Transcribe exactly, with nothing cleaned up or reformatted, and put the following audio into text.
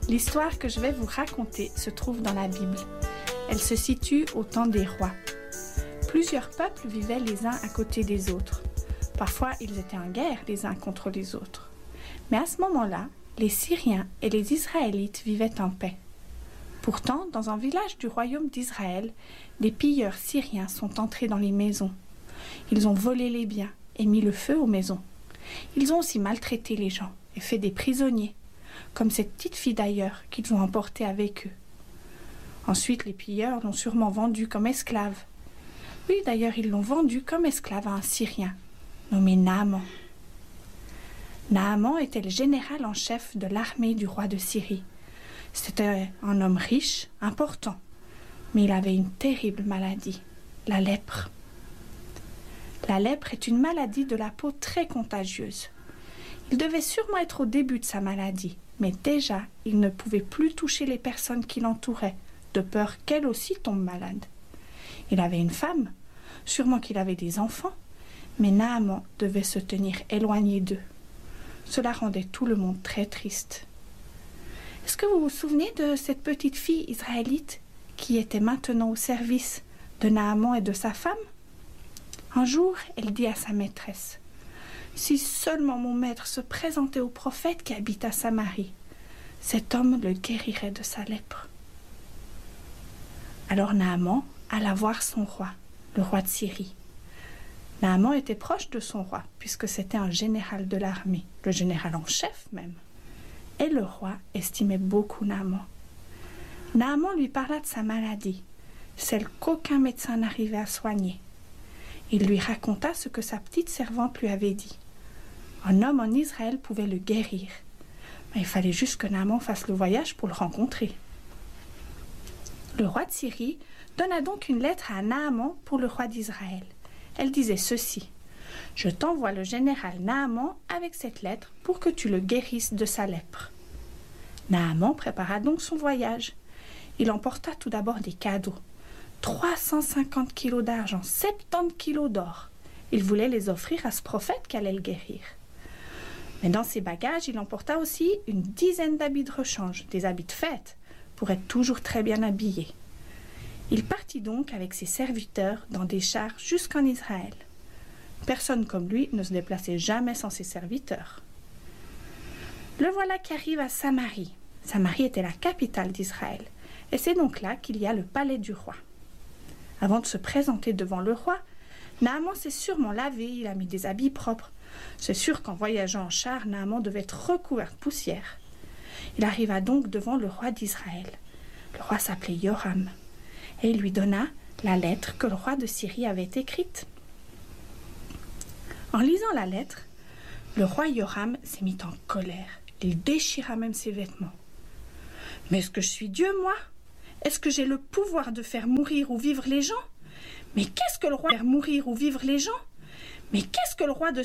L'histoire que je vais vous raconter se trouve dans la Bible. Elle se situe au temps des rois. Plusieurs peuples vivaient les uns à côté des autres. Parfois, ils étaient en guerre les uns contre les autres. Mais à ce moment-là, les Syriens et les Israélites vivaient en paix. Pourtant, dans un village du royaume d'Israël, des pilleurs syriens sont entrés dans les maisons. Ils ont volé les biens et mis le feu aux maisons. Ils ont aussi maltraité les gens et fait des prisonniers, comme cette petite fille d'ailleurs qu'ils ont emportée avec eux. Ensuite, les pilleurs l'ont sûrement vendue comme esclave. Oui, d'ailleurs, ils l'ont vendue comme esclave à un Syrien, nommé Naaman. Naaman était le général en chef de l'armée du roi de Syrie. C'était un homme riche, important, mais il avait une terrible maladie, la lèpre. La lèpre est une maladie de la peau très contagieuse. Il devait sûrement être au début de sa maladie, mais déjà, il ne pouvait plus toucher les personnes qui l'entouraient, de peur qu'elles aussi tombent malades. Il avait une femme, sûrement qu'il avait des enfants, mais Naaman devait se tenir éloigné d'eux. Cela rendait tout le monde très triste. Est-ce que vous vous souvenez de cette petite fille israélite qui était maintenant au service de Naaman et de sa femme? Un jour, elle dit à sa maîtresse, « Si seulement mon maître se présentait au prophète qui habite à Samarie, cet homme le guérirait de sa lèpre. » Alors Naaman alla voir son roi, le roi de Syrie. Naaman était proche de son roi, puisque c'était un général de l'armée, le général en chef même. Et le roi estimait beaucoup Naaman. Naaman lui parla de sa maladie, celle qu'aucun médecin n'arrivait à soigner. Il lui raconta ce que sa petite servante lui avait dit. Un homme en Israël pouvait le guérir, mais il fallait juste que Naaman fasse le voyage pour le rencontrer. Le roi de Syrie donna donc une lettre à Naaman pour le roi d'Israël. Elle disait ceci, « Je t'envoie le général Naaman avec cette lettre pour que tu le guérisses de sa lèpre. » Naaman prépara donc son voyage. Il emporta tout d'abord des cadeaux. trois cent cinquante kilos d'argent, soixante-dix kilos d'or. Il voulait les offrir à ce prophète qui allait le guérir. Mais dans ses bagages, il emporta aussi une dizaine d'habits de rechange, des habits de fête, pour être toujours très bien habillé. Il partit donc avec ses serviteurs dans des chars jusqu'en Israël. Personne comme lui ne se déplaçait jamais sans ses serviteurs. Le voilà qui arrive à Samarie. Samarie était la capitale d'Israël, et c'est donc là qu'il y a le palais du roi. Avant de se présenter devant le roi, Naaman s'est sûrement lavé, il a mis des habits propres. C'est sûr qu'en voyageant en char, Naaman devait être recouvert de poussière. Il arriva donc devant le roi d'Israël. Le roi s'appelait Yoram, et il lui donna la lettre que le roi de Syrie avait écrite. En lisant la lettre, le roi Yoram s'est mis en colère. Il déchira même ses vêtements. « Mais est-ce que je suis Dieu, moi ? Est-ce que j'ai le pouvoir de faire mourir ou vivre les gens ? Mais qu'est-ce que le roi faire mourir ou vivre les gens ? Mais qu'est-ce que le roi de